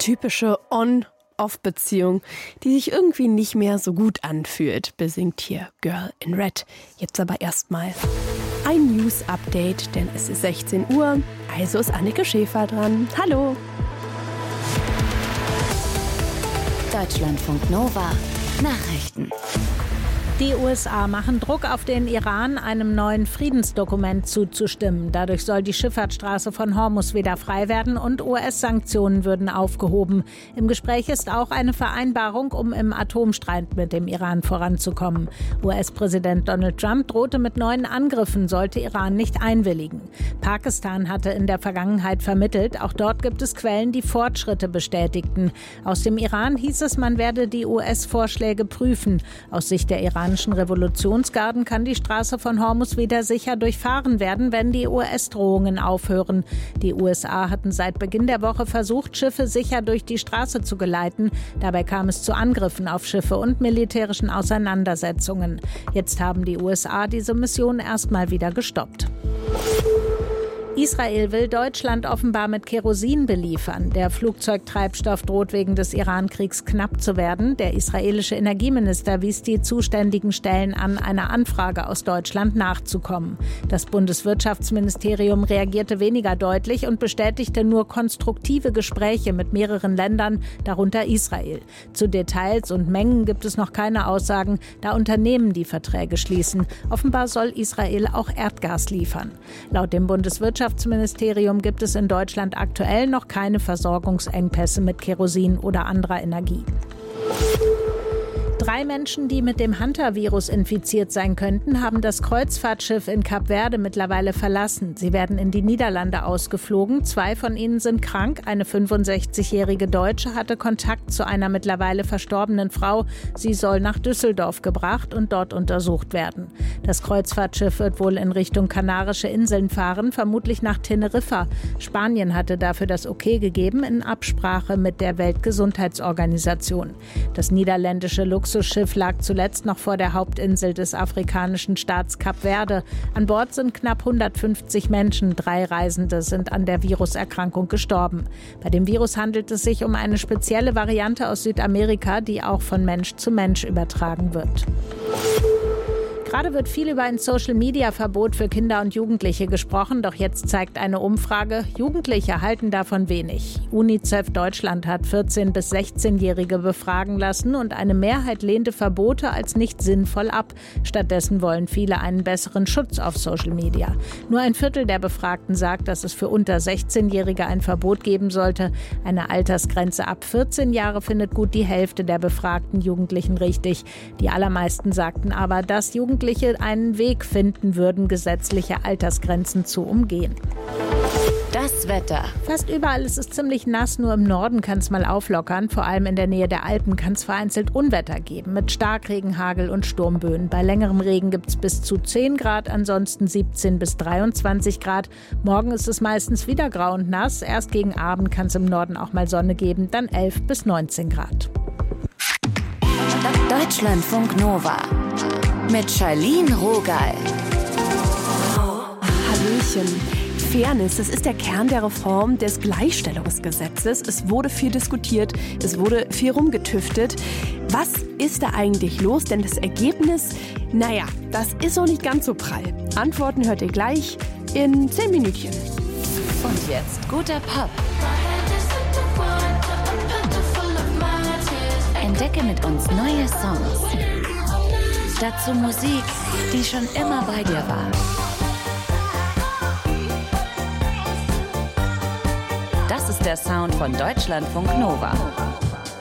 typische On-Off-Beziehung, die sich irgendwie nicht mehr so gut anfühlt, besingt hier Girl in Red. Jetzt aber erstmal ein News-Update, denn es ist 16 Uhr, also ist Anneke Schäfer dran. Hallo! Deutschlandfunk Nova Nachrichten. Die USA machen Druck auf den Iran, einem neuen Friedensdokument zuzustimmen. Dadurch soll die Schifffahrtsstraße von Hormuz wieder frei werden und US-Sanktionen würden aufgehoben. Im Gespräch ist auch eine Vereinbarung, um im Atomstreit mit dem Iran voranzukommen. US-Präsident Donald Trump drohte mit neuen Angriffen, sollte Iran nicht einwilligen. Pakistan hatte in der Vergangenheit vermittelt. Auch dort gibt es Quellen, die Fortschritte bestätigten. Aus dem Iran hieß es, man werde die US-Vorschläge prüfen. Aus Sicht der iranischen Revolutionsgarden kann die Straße von Hormuz wieder sicher durchfahren werden, wenn die US-Drohungen aufhören. Die USA hatten seit Beginn der Woche versucht, Schiffe sicher durch die Straße zu geleiten. Dabei kam es zu Angriffen auf Schiffe und militärischen Auseinandersetzungen. Jetzt haben die USA diese Mission erstmal wieder gestoppt. Israel will Deutschland offenbar mit Kerosin beliefern. Der Flugzeugtreibstoff droht wegen des Iran-Kriegs knapp zu werden. Der israelische Energieminister wies die zuständigen Stellen an, einer Anfrage aus Deutschland nachzukommen. Das Bundeswirtschaftsministerium reagierte weniger deutlich und bestätigte nur konstruktive Gespräche mit mehreren Ländern, darunter Israel. Zu Details und Mengen gibt es noch keine Aussagen, da Unternehmen die Verträge schließen. Offenbar soll Israel auch Erdgas liefern. Laut dem Bundeswirtschaftsministerium gibt es in Deutschland aktuell noch keine Versorgungsengpässe mit Kerosin oder anderer Energie. 3 Menschen, die mit dem Hunter-Virus infiziert sein könnten, haben das Kreuzfahrtschiff in Kap Verde mittlerweile verlassen. Sie werden in die Niederlande ausgeflogen. 2 von ihnen sind krank. Eine 65-jährige Deutsche hatte Kontakt zu einer mittlerweile verstorbenen Frau. Sie soll nach Düsseldorf gebracht und dort untersucht werden. Das Kreuzfahrtschiff wird wohl in Richtung Kanarische Inseln fahren, vermutlich nach Teneriffa. Spanien hatte dafür das Okay gegeben, in Absprache mit der Weltgesundheitsorganisation. Das niederländische Luxusschiff lag zuletzt noch vor der Hauptinsel des afrikanischen Staats Kap Verde. An Bord sind knapp 150 Menschen. 3 Reisende sind an der Viruserkrankung gestorben. Bei dem Virus handelt es sich um eine spezielle Variante aus Südamerika, die auch von Mensch zu Mensch übertragen wird. Gerade wird viel über ein Social-Media-Verbot für Kinder und Jugendliche gesprochen, doch jetzt zeigt eine Umfrage, Jugendliche halten davon wenig. UNICEF Deutschland hat 14- bis 16-Jährige befragen lassen und eine Mehrheit lehnte Verbote als nicht sinnvoll ab. Stattdessen wollen viele einen besseren Schutz auf Social-Media. Nur ein Viertel der Befragten sagt, dass es für unter 16-Jährige ein Verbot geben sollte. Eine Altersgrenze ab 14 Jahre findet gut die Hälfte der befragten Jugendlichen richtig. Die allermeisten sagten aber, dass Jugendliche einen Weg finden würden, gesetzliche Altersgrenzen zu umgehen. Das Wetter. Fast überall ist es ziemlich nass, nur im Norden kann es mal auflockern. Vor allem in der Nähe der Alpen kann es vereinzelt Unwetter geben, mit Starkregen, Hagel und Sturmböen. Bei längerem Regen gibt es bis zu 10 Grad, ansonsten 17 bis 23 Grad. Morgen ist es meistens wieder grau und nass. Erst gegen Abend kann es im Norden auch mal Sonne geben, dann 11 bis 19 Grad. Deutschlandfunk Nova mit Charlene Rogal. Hallöchen. Fairness, das ist der Kern der Reform des Gleichstellungsgesetzes. Es wurde viel diskutiert, es wurde viel rumgetüftet. Was ist da eigentlich los? Denn das Ergebnis, das ist auch nicht ganz so prall. Antworten hört ihr gleich in 10 Minütchen. Und jetzt guter Pop. Entdecke mit uns neue Songs. Dazu Musik, die schon immer bei dir war. Das ist der Sound von Deutschlandfunk Nova.